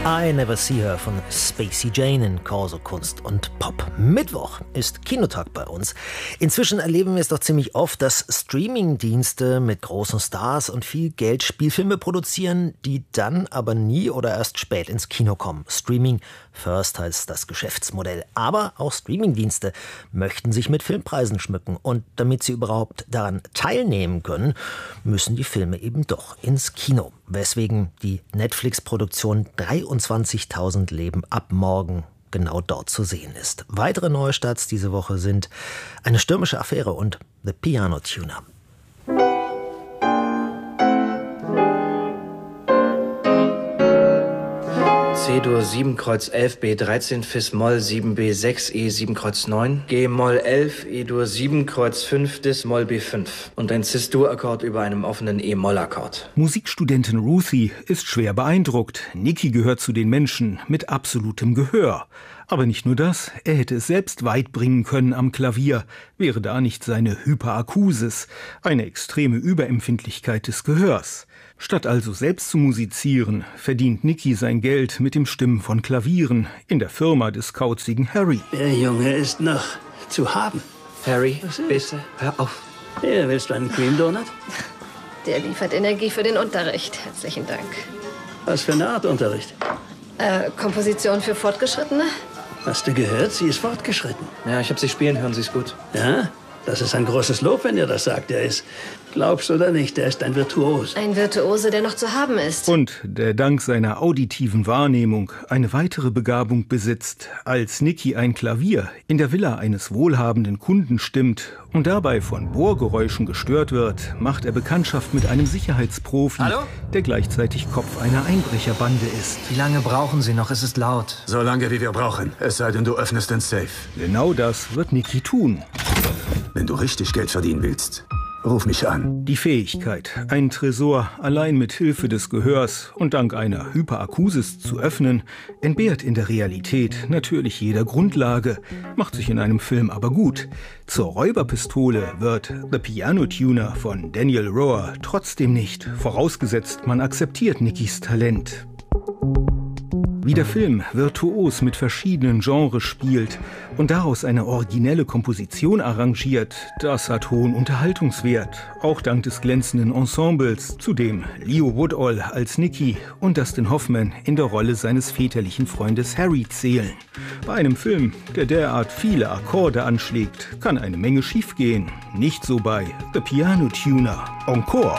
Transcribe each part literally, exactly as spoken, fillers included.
I Never See Her von Spacey Jane in Corso Kunst und Pop. Mittwoch ist Kinotag bei uns. Inzwischen erleben wir es doch ziemlich oft, dass Streaming-Dienste mit großen Stars und viel Geld Spielfilme produzieren, die dann aber nie oder erst spät ins Kino kommen. Streaming first heißt das Geschäftsmodell. Aber auch Streaming-Dienste möchten sich mit Filmpreisen schmücken. Und damit sie überhaupt daran teilnehmen können, müssen die Filme eben doch ins Kino. Weswegen die Netflix-Produktion dreiundzwanzigtausend Leben ab morgen genau dort zu sehen ist. Weitere Neustarts diese Woche sind Eine stürmische Affäre und The Piano Tuner. C-Dur sieben Kreuz elf B dreizehn Fis Moll sieben B sechs E sieben Kreuz neun G Moll elf E-Dur sieben Kreuz fünf Dis Moll B fünf und ein Cis-Dur-Akkord über einem offenen E-Moll-Akkord. Musikstudentin Ruthie ist schwer beeindruckt. Nicky gehört zu den Menschen mit absolutem Gehör. Aber nicht nur das, er hätte es selbst weit bringen können am Klavier, wäre da nicht seine Hyperakusis, eine extreme Überempfindlichkeit des Gehörs. Statt also selbst zu musizieren, verdient Nicky sein Geld mit dem Stimmen von Klavieren in der Firma des kauzigen Harry. Der Junge ist noch zu haben. Harry, bitte, hör auf. Hier, willst du einen Cream Donut? Der liefert Energie für den Unterricht. Herzlichen Dank. Was für eine Art Unterricht? Äh, Komposition für Fortgeschrittene? Hast du gehört? Sie ist fortgeschritten. Ja, ich habe sie spielen hören, sie ist gut. Ja? Das ist ein großes Lob, wenn ihr das sagt. Er ist, glaubst oder nicht, er ist ein Virtuos. Ein Virtuose, der noch zu haben ist. Und der dank seiner auditiven Wahrnehmung eine weitere Begabung besitzt. Als Nicky ein Klavier in der Villa eines wohlhabenden Kunden stimmt und dabei von Bohrgeräuschen gestört wird, macht er Bekanntschaft mit einem Sicherheitsprofi, Hallo? der gleichzeitig Kopf einer Einbrecherbande ist. Wie lange brauchen Sie noch? Es ist laut. So lange, wie wir brauchen. Es sei denn, du öffnest den Safe. Genau das wird Nicky tun. Wenn du richtig Geld verdienen willst, ruf mich an. Die Fähigkeit, einen Tresor allein mit Hilfe des Gehörs und dank einer Hyperakusis zu öffnen, entbehrt in der Realität natürlich jeder Grundlage, macht sich in einem Film aber gut. Zur Räuberpistole wird The Piano Tuner von Daniel Rohr trotzdem nicht, vorausgesetzt man akzeptiert Nickys Talent. Wie der Film virtuos mit verschiedenen Genres spielt und daraus eine originelle Komposition arrangiert, das hat hohen Unterhaltungswert, auch dank des glänzenden Ensembles, zu dem Leo Woodall als Nicky und Dustin Hoffman in der Rolle seines väterlichen Freundes Harry zählen. Bei einem Film, der derart viele Akkorde anschlägt, kann eine Menge schiefgehen. Nicht so bei The Piano Tuner. Encore!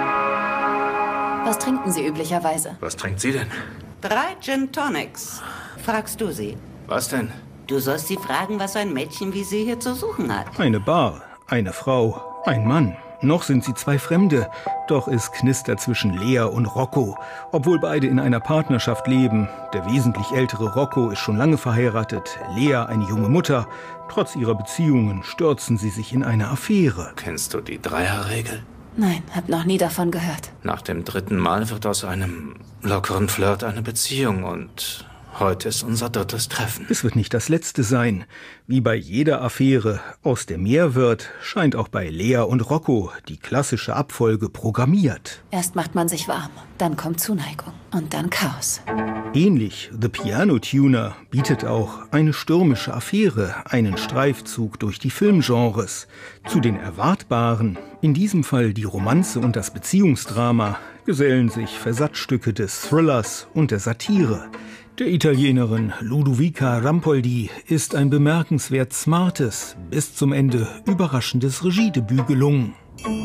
Was trinken Sie üblicherweise? Was trinkt sie denn? Drei Gin Tonics. Fragst du sie? Was denn? Du sollst sie fragen, was ein Mädchen wie sie hier zu suchen hat. Eine Bar, eine Frau, ein Mann. Noch sind sie zwei Fremde, doch es knistert zwischen Lea und Rocco, obwohl beide in einer Partnerschaft leben. Der wesentlich ältere Rocco ist schon lange verheiratet, Lea eine junge Mutter. Trotz ihrer Beziehungen stürzen sie sich in eine Affäre. Kennst du die Dreierregel? Nein, hab noch nie davon gehört. Nach dem dritten Mal wird aus einem lockeren Flirt eine Beziehung und heute ist unser drittes Treffen. Es wird nicht das letzte sein. Wie bei jeder Affäre, aus der mehr wird, scheint auch bei Lea und Rocco die klassische Abfolge programmiert. Erst macht man sich warm, dann kommt Zuneigung und dann Chaos. Ähnlich The Piano Tuner bietet auch Eine stürmische Affäre einen Streifzug durch die Filmgenres. Zu den erwartbaren, in diesem Fall die Romanze und das Beziehungsdrama, gesellen sich Versatzstücke des Thrillers und der Satire. Der Italienerin Ludovica Rampoldi ist ein bemerkenswert smartes, bis zum Ende überraschendes Regiedebüt gelungen.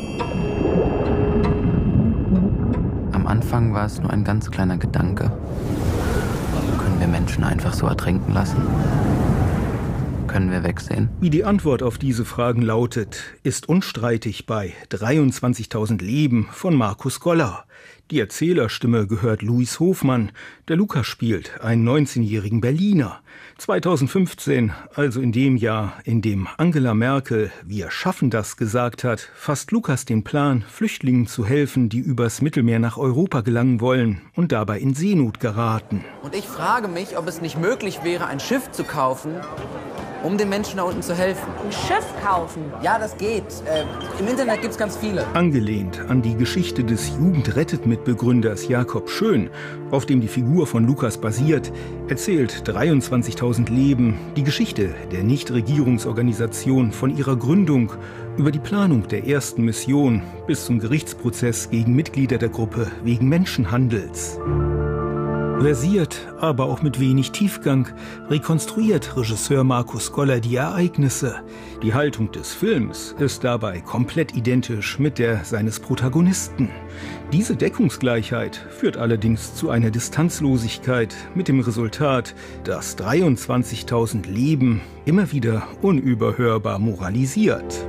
Am Anfang war es nur ein ganz kleiner Gedanke. Können wir Menschen einfach so ertrinken lassen? Können wir wegsehen? Wie die Antwort auf diese Fragen lautet, ist unstreitig bei dreiundzwanzigtausend Leben von Markus Goller. Die Erzählerstimme gehört Louis Hofmann, der Lukas spielt, einen neunzehnjährigen Berliner. zweitausendfünfzehn, also in dem Jahr, in dem Angela Merkel "Wir schaffen das" gesagt hat, fasst Lukas den Plan, Flüchtlingen zu helfen, die übers Mittelmeer nach Europa gelangen wollen und dabei in Seenot geraten. Und ich frage mich, ob es nicht möglich wäre, ein Schiff zu kaufen, um den Menschen da unten zu helfen. Ein Schiff kaufen? Ja, das geht. Äh, Im Internet gibt's ganz viele. Angelehnt an die Geschichte des Jugendrettet-Mitbegründers Jakob Schön, auf dem die Figur von Lukas basiert, erzählt dreiundzwanzigtausend Leben die Geschichte der Nichtregierungsorganisation von ihrer Gründung über die Planung der ersten Mission bis zum Gerichtsprozess gegen Mitglieder der Gruppe wegen Menschenhandels. Versiert, aber auch mit wenig Tiefgang, rekonstruiert Regisseur Markus Goller die Ereignisse. Die Haltung des Films ist dabei komplett identisch mit der seines Protagonisten. Diese Deckungsgleichheit führt allerdings zu einer Distanzlosigkeit mit dem Resultat, dass dreiundzwanzigtausend Leben immer wieder unüberhörbar moralisiert.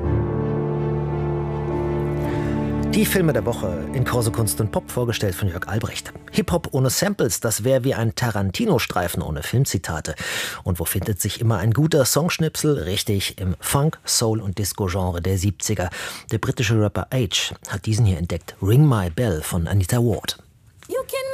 Die Filme der Woche in Corso Kunst und Pop, vorgestellt von Jörg Albrecht. Hip-Hop ohne Samples, das wäre wie ein Tarantino-Streifen ohne Filmzitate. Und wo findet sich immer ein guter Songschnipsel? Richtig, im Funk-, Soul- und Disco-Genre der siebziger. Der britische Rapper H hat diesen hier entdeckt. Ring My Bell von Anita Ward.